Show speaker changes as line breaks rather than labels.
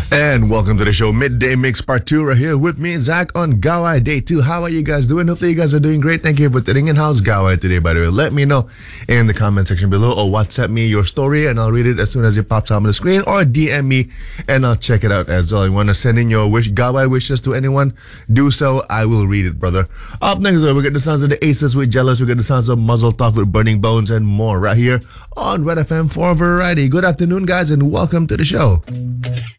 And welcome to the show, Midday Mix Part 2, right here with me, Zach, on Gawai Day 2. How are you guys doing? Hopefully you guys are doing great. Thank you for tuning in. How's Gawai today, by the way? Let me know in the comment section below, or WhatsApp me your story and I'll read it as soon as it pops up on the screen, or DM me and I'll check it out as well. You want to send in your Gawai wishes to anyone? Do so. I will read it, brother. Up next, we get the sounds of the Aces with Jealous. We get the sounds of Muzzle Talk with Burning Bones and more right here on Red FM for Variety. Good afternoon, guys, and welcome to the show.